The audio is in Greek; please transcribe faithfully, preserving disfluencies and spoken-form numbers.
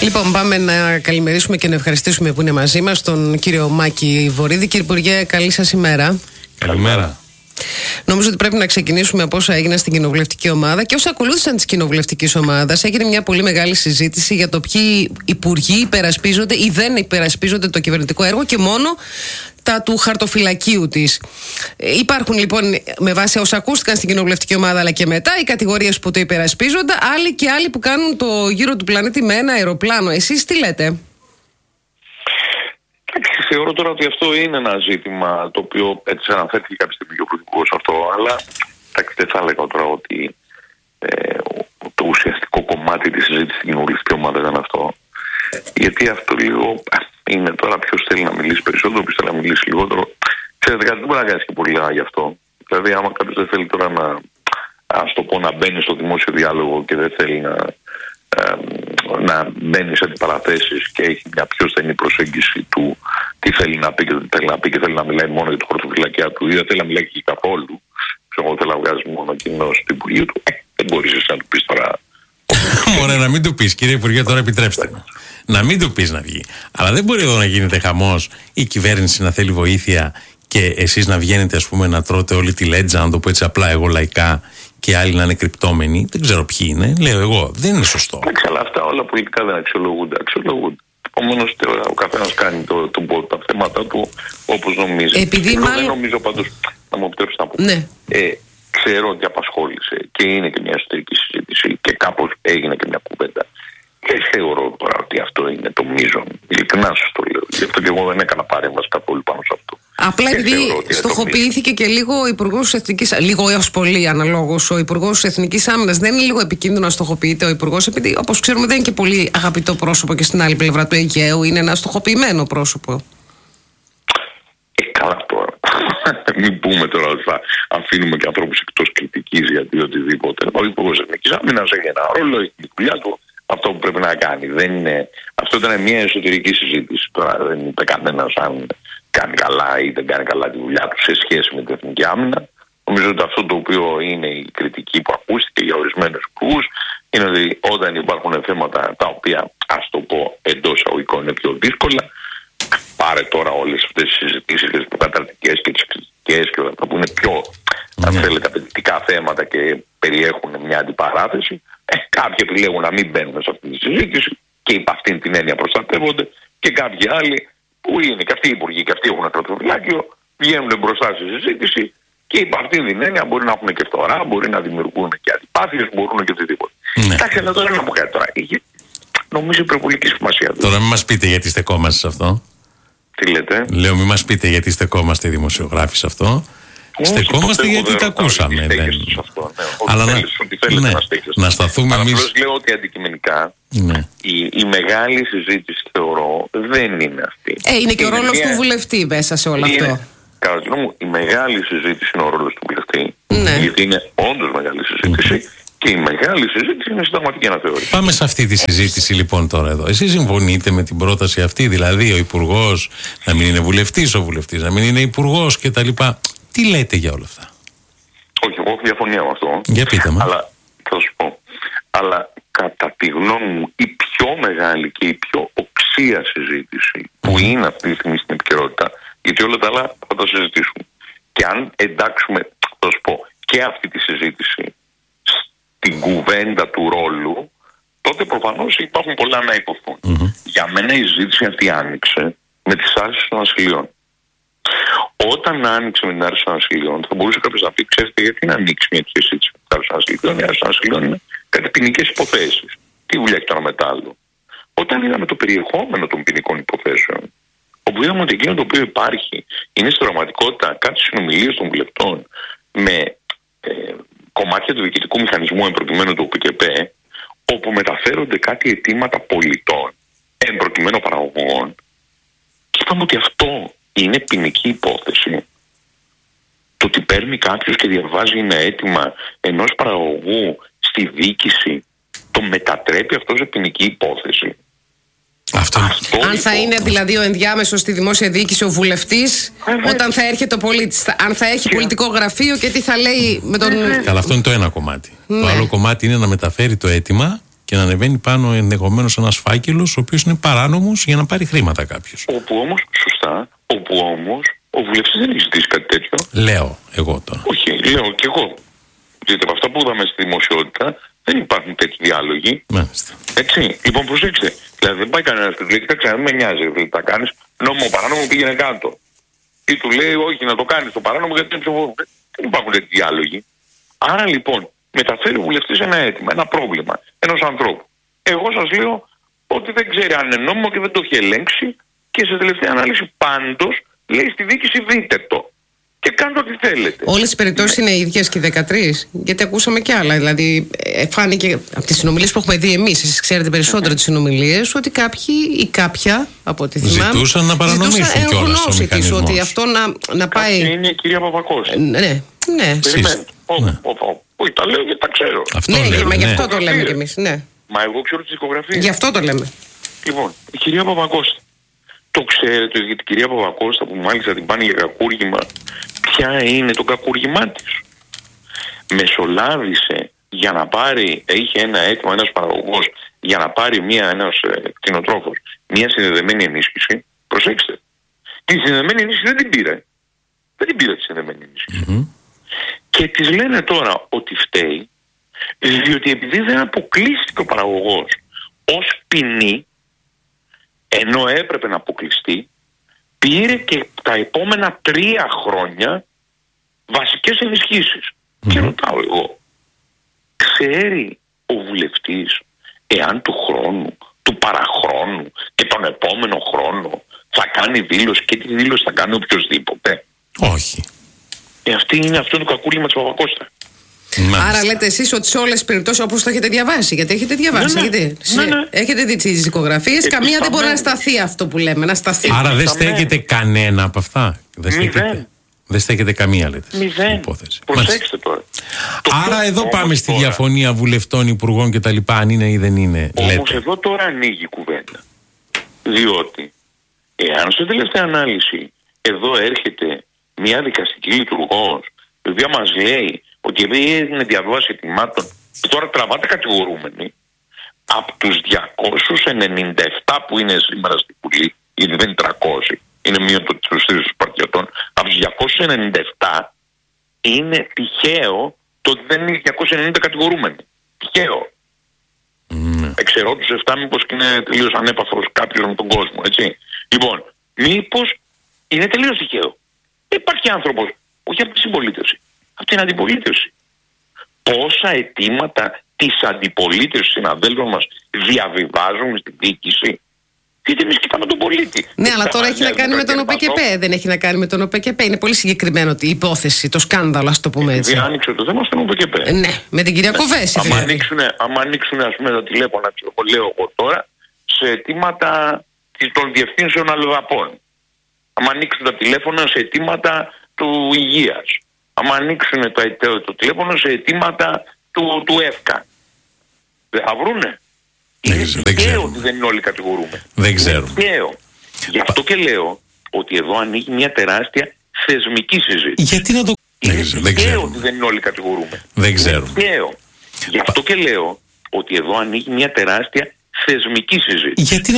Λοιπόν, πάμε να καλημερίσουμε και να ευχαριστήσουμε που είναι μαζί μας τον κύριο Μάκη Βορίδη. Κύριε Υπουργέ, καλή σας ημέρα. Καλημέρα. Νομίζω ότι πρέπει να ξεκινήσουμε από όσα έγιναν στην κοινοβουλευτική ομάδα και όσα ακολούθησαν τη κοινοβουλευτική ομάδα. Έγινε μια πολύ μεγάλη συζήτηση για το ποιοι υπουργοί υπερασπίζονται ή δεν υπερασπίζονται το κυβερνητικό έργο και μόνο τα του χαρτοφυλακίου της. Υπάρχουν λοιπόν, με βάση όσα ακούστηκαν στην κοινοβουλευτική ομάδα αλλά και μετά, οι κατηγορίες που το υπερασπίζονται, άλλοι και άλλοι που κάνουν το γύρο του πλανήτη με ένα αεροπλάνο. Εσείς τι λέτε? Θεωρώ τώρα ότι αυτό είναι ένα ζήτημα το οποίο έτσι αναφέρθηκε κάποια στιγμή ο Πρωθυπουργός αυτό, αλλά δεν θα έλεγα τώρα ότι ε, το ουσιαστικό κομμάτι της συζήτησης στην κοινοβουλευτική ομάδα ήταν αυτό. Γιατί αυτό λίγο είναι τώρα ποιος θέλει να μιλήσει περισσότερο, ποιος θέλει να μιλήσει λιγότερο. Ξέρετε κάτι, δεν μπορεί να κάνει και πολύ γι' αυτό. Δηλαδή, άμα κάποιος δεν θέλει τώρα να, ας το πω, να μπαίνει στο δημόσιο διάλογο και δεν θέλει να, ε, να μπαίνει σε αντιπαραθέσεις και έχει μια πιο στενή προσέγγιση του τι θέλει να πει και δεν θέλει να πει και θέλει να μιλάει μόνο για το χαρτοφυλακιά του ή δεν θέλει να μιλάει και καθόλου. Εγώ θέλω να βγάζει μόνο εκείνο στο Υπουργείο του. Ε, δεν μπορεί να του πει τώρα. Ωραία, να μην του πει, κύριε Υπουργέ, τώρα επιτρέψτε μου. Να μην του πει να βγει. Αλλά δεν μπορεί εδώ να γίνεται χαμός η κυβέρνηση να θέλει βοήθεια και εσείς να βγαίνετε, ας πούμε, να τρώτε όλη τη λέτζα, να το πω έτσι απλά εγώ λαϊκά, και άλλοι να είναι κρυπτόμενοι. Δεν ξέρω ποιοι είναι. Λέω εγώ. Δεν είναι σωστό. Εντάξει, αλλά αυτά όλα πολιτικά δεν αξιολογούνται. Αξιολογούνται. Επομένως ο καθένας κάνει το, το, το, τα θέματα του όπως νομίζει. Επειδή εγώ μάλλον... δεν νομίζω πάντως, να μου επιτρέψετε να πω. Ναι. Ε, ξέρω ότι απασχόλησε και είναι και μια εσωτερική συζήτηση και κάπως έγινε και μια κουβέντα. Δεν θεωρώ τώρα ότι αυτό είναι το μείζον. Ειλικρινά σας το λέω. Γι' αυτό και εγώ δεν έκανα παρέμβαση καθόλου πάνω σε αυτό. Απλά και επειδή στοχοποιήθηκε και λίγο ο Υπουργός Εθνικής, λίγο έως πολύ αναλόγως, ο Υπουργός Εθνικής Άμυνας. Δεν είναι λίγο επικίνδυνο να στοχοποιείται ο Υπουργός, επειδή όπως ξέρουμε δεν είναι και πολύ αγαπητό πρόσωπο και στην άλλη πλευρά του Αιγαίου, είναι ένα στοχοποιημένο πρόσωπο. Ε, καλά τώρα. Μην πούμε τώρα ότι θα αφήνουμε και ανθρώπους εκτός κριτικής γιατί οτιδήποτε. Ο Υπουργός Εθνικής Άμυνας έχει ένα ρόλο, έχει τη δουλειά του. Αυτό που πρέπει να κάνει. Δεν είναι... Αυτό ήταν μια εσωτερική συζήτηση. Τώρα δεν είπε κανένας αν κάνει καλά ή δεν κάνει καλά τη δουλειά του σε σχέση με την εθνική άμυνα. Νομίζω ότι αυτό το οποίο είναι η κριτική που ακούστηκε για ορισμένους υπουργούς είναι ότι όταν υπάρχουν θέματα τα οποία, ας το πω, εντός εισαγωγικών είναι πιο δύσκολα, πάρε τώρα όλες αυτές τις συζητήσεις και τις προκαταρτικές και τις κριτικές και όλα αυτά που είναι πιο, mm. αν θέλετε, απαιτητικά θέματα και περιέχουν μια αντιπαράθεση. Ε, κάποιοι επιλέγουν να μην μπαίνουν σε αυτή τη συζήτηση και υπ' αυτήν την έννοια προστατεύονται και κάποιοι άλλοι που είναι και αυτοί οι υπουργοί και αυτοί έχουν χαρτοφυλάκιο βγαίνουν μπροστά στη συζήτηση και υπ' αυτήν την έννοια μπορεί να έχουν και φθορά, μπορεί να δημιουργούν και αντιπάθειες, μπορούν και οτιδήποτε. Ναι. Εντάξει, αλλά τώρα να πω κάτι τώρα. Νομίζω υπερβολική σημασία. Τώρα μην μας πείτε γιατί στεκόμαστε σε αυτό. Τι λέτε? Λέω μην μας πείτε γιατί στεκόμαστε οι δημοσιογράφοι σε αυτό. Όχι, στεκόμαστε γιατί τα ακούσαμε. Δεν... Αυτό, ναι. Αλλά να... Ναι. να, να σταθούμε εμείς. Απλώς λέω ότι αντικειμενικά ναι. η, η μεγάλη συζήτηση θεωρώ δεν είναι αυτή. Ε, είναι και ο ρόλος μια... του βουλευτή μέσα σε όλο είναι... αυτό. Κατά τη γνώμη μου, η μεγάλη συζήτηση είναι ο ρόλος του βουλευτή. Ναι. Γιατί είναι όντως μεγάλη συζήτηση. Mm. Και η μεγάλη συζήτηση είναι συνταγματική αναθεώρηση. Πάμε σε αυτή τη συζήτηση λοιπόν τώρα εδώ. Εσείς συμφωνείτε με την πρόταση αυτή, δηλαδή ο υπουργός να μην είναι βουλευτής, ο βουλευτής να μην είναι υπουργός κτλ. Τι λέτε για όλα αυτά? Όχι, εγώ έχω διαφωνία με αυτό. Για πείτε μου. Αλλά θα σου πω. Αλλά κατά τη γνώμη μου η πιο μεγάλη και η πιο οξία συζήτηση που είναι αυτή τη στιγμή στην επικαιρότητα, γιατί όλα τα άλλα θα τα συζητήσουμε. Και αν εντάξουμε, θα σου πω, και αυτή τη συζήτηση στην κουβέντα του ρόλου, τότε προφανώς υπάρχουν πολλά να υποθούν. Mm-hmm. Για μένα η συζήτηση αυτή άνοιξε με τις άρσεις των ασυλιών. Όταν άνοιξε με την άρση των ασυλιών, θα μπορούσε κάποιος να πει: ξέρετε, γιατί να ανοίξει μια τέτοια συζήτηση με την άρση των ασυλιών? Η άρση των ασυλιών είναι κάτι ποινικές υποθέσεις. Τι δουλειά έχει το ένα μετά άλλο? Όταν είδαμε το περιεχόμενο των ποινικών υποθέσεων, όπου είδαμε ότι εκείνο το οποίο υπάρχει είναι στην πραγματικότητα κάτι συνομιλίες των βουλευτών με ε, κομμάτια του διοικητικού μηχανισμού εμπροκειμένου του ΟΠΚΕΠΕ, όπου μεταφέρονται κάτι αιτήματα πολιτών εμπροκειμένου παραγωγών, και είπαμε ότι αυτό είναι ποινική υπόθεση. Το ότι παίρνει κάποιος και διαβάζει ένα αίτημα ενός παραγωγού στη διοίκηση, το μετατρέπει αυτό σε ποινική υπόθεση. Αυτό. Αυτό αν θα είναι δηλαδή ο ενδιάμεσος στη δημόσια διοίκηση ο βουλευτής, ε, όταν θα έρχεται ο πολίτης, αν θα έχει και... πολιτικό γραφείο και τι θα λέει με τον... Καλά, αυτό είναι το ένα κομμάτι. Ναι. Το άλλο κομμάτι είναι να μεταφέρει το αίτημα και και να ανεβαίνει πάνω ενδεχομένως ένας φάκελος ο οποίος είναι παράνομος για να πάρει χρήματα κάποιος. Όπου όμως, σωστά, όπου όμως ο βουλευτής δεν έχει ζητήσει κάτι τέτοιο. Λέω εγώ τώρα. Όχι, λέω και εγώ. Γιατί από αυτά που είδαμε στη δημοσιότητα δεν υπάρχουν τέτοιοι διάλογοι. Μάλιστα. Έτσι. Λοιπόν, προσέξτε. Δηλαδή δεν πάει κανένα και του λέει: Κοιτάξτε, δεν με νοιάζει. Δηλαδή, τα κάνει νόμιμο παράνομο, πήγαινε κάτω. Ή του λέει: Όχι, να το κάνει το παράνομο γιατί είναι ψηφοφόρο. Δεν υπάρχουν τέτοιοι διάλογοι. Άρα λοιπόν, μεταφέρει ο βουλευτής ένα αίτημα, ένα πρόβλημα ενός ανθρώπου. Εγώ σας λέω ότι δεν ξέρει αν είναι νόμιμο και δεν το έχει ελέγξει και σε τελευταία ανάλυση πάντως λέει στη διοίκηση: Δείτε το. Και κάντε ό,τι θέλετε. Όλες οι περιπτώσεις είναι οι ίδιες και οι δεκατρείς. Γιατί ακούσαμε κι άλλα. Δηλαδή, φάνηκε από τις συνομιλίες που έχουμε δει εμείς, εσείς ξέρετε περισσότερο τις συνομιλίες, ότι κάποιοι ή κάποια από ό,τι θυμάμαι ζητούσαν να παρανομήσουν κιόλας ο μηχανισμός. Ότι αυτό να, να πάει. Αυτή είναι η κυρία Παπακώστα. Ναι, ναι. Περιμένετε. Όχι, τα λέω γιατί τα ξέρω. Αυτό ναι, λέμε, μα ναι. γι' αυτό το λέμε κι εμείς. Ναι. Μα εγώ ξέρω τις δικογραφίες. Γι' αυτό το λέμε. Λοιπόν, η κυρία Παπακώστα. Το ξέρετε για την κυρία Παπακώστα που μάλιστα την πάνε για κακούργημα. Ποια είναι το κακούργημά της? Μεσολάβησε για να πάρει, είχε ένα αίτημα ένας παραγωγός για να πάρει μια, ένας ε, κτηνοτρόφος μια συνδεδεμένη ενίσχυση. Προσέξτε. Τη συνδεδεμένη ενίσχυση δεν την πήρε. Δεν την πήρε τη συνδεδεμένη ενίσχυση. Mm-hmm. Και της λένε τώρα ότι φταίει διότι επειδή δεν αποκλείστηκε ο παραγωγός ως ποινή, ενώ έπρεπε να αποκλειστεί, πήρε και τα επόμενα τρία χρόνια βασικές ενισχύσεις. Mm-hmm. Και ρωτάω εγώ, ξέρει ο βουλευτής εάν του χρόνου, του παραχρόνου και τον επόμενο χρόνο θα κάνει δήλωση και τι δήλωση θα κάνει οποιοσδήποτε? Όχι. Ε, αυτή είναι αυτό το κακούργημα της Παπακώστα. Μάλιστα. Άρα λέτε εσείς ότι σε όλες τις περιπτώσεις όπως το έχετε διαβάσει, γιατί έχετε διαβάσει, ναι, ναι. έχετε, Ναι, ναι. έχετε δει τις δικογραφίες, καμία δεν μπορεί να σταθεί αυτό που λέμε, να σταθεί. Άρα δεν στέκεται κανένα από αυτά. Δεν στέκεται, δεν στέκεται καμία, λέτε. Μηδέν. Υπόθεση. Προσέξτε τώρα. Άρα το εδώ πάμε στη τώρα, διαφωνία βουλευτών, υπουργών κτλ. Αν είναι ή δεν είναι. Όμως λέτε. εδώ τώρα ανοίγει η κουβέντα. Διότι εάν σε τελευταία ανάλυση εδώ έρχεται μια δικαστική λειτουργός η οποία μας λέει ότι επειδή έγινε διαβάση ετοιμάτων και τώρα τραβάτε κατηγορούμενοι από τους διακόσιους ενενήντα επτά που είναι σήμερα στη Βουλή, γιατί δεν είναι τριακόσιοι, είναι μείον το της παρτιωτών, από τους διακόσιους ενενήντα επτά είναι τυχαίο το ότι δεν είναι διακόσιοι ενενήντα κατηγορούμενοι. Τυχαίο. Mm. Εξαιρώ τους επτά μήπως και είναι τελείως ανέπαφρος κάποιος με τον κόσμο, έτσι. Λοιπόν, μήπως είναι τελείως τυχαίο. Υπάρχει άνθρωπος, όχι από τη συμπολίτευση, από την αντιπολίτευση. Πόσα αιτήματα της αντιπολίτευσης συναδέλφων μας διαβιβάζουμε στην διοίκηση? Γιατί εμείς κοιτάμε τον πολίτη. Ναι, αλλά τώρα έχει να κάνει με τον ΟΠΕΚΕΠΕ. Δεν έχει να κάνει με τον ΟΠΕΚΕΠΕ. Είναι πολύ συγκεκριμένο η υπόθεση, το σκάνδαλο, ας το πούμε έτσι. Δηλαδή άνοιξε το θέμα στον ΟΠΕΚΕΠΕ. Ναι, με την κυρία ναι. Κοβέση. Άμα ανοίξουν, άμα ανοίξουν ας πούμε τα τηλέφωνα, λέω εγώ τώρα, σε αιτήματα των διευθύνσεων αλλοδαπών. Άμα ανοίξουν τα τηλέφωνα σε αιτήματα του υγείας. Άμα ανοίξουν το, το τηλέφωνο σε αιτήματα του, του ΕΦΚΑ. Δεν θα βρούνε. Είναι τυχαίο ότι δεν είναι όλοι κατηγορούμε. Δεν ξέρω. Είναι τυχαίο. Γι' αυτό και λέω ότι εδώ ανοίγει μια τεράστια θεσμική συζήτηση. Γιατί να το... Είναι τυχαίο ότι δεν είναι όλοι κατηγορούμε. Δεν ξέρω. Είναι τυχαίο. Γι' αυτό και λέω ότι εδώ ανοίγει μια τεράστια θεσμική συζήτηση. Γιατί